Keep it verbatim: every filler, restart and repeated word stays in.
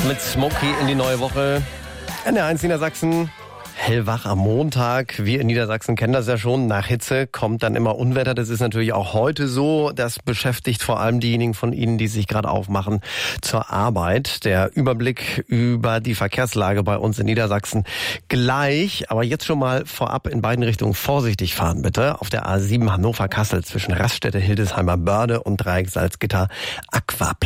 mit Smokey in die neue Woche. N R eins Niedersachsen. Hellwach am Montag. Wir in Niedersachsen kennen das ja schon. Nach Hitze kommt dann immer Unwetter. Das ist natürlich auch heute so. Das beschäftigt vor allem diejenigen von Ihnen, die sich gerade aufmachen zur Arbeit. Der Überblick über die Verkehrslage bei uns in Niedersachsen gleich. Aber jetzt schon mal vorab in beiden Richtungen vorsichtig fahren, bitte. Auf der A sieben Hannover-Kassel zwischen Raststätte, Hildesheimer Börde und Dreieck Salzgitter Aquaplan.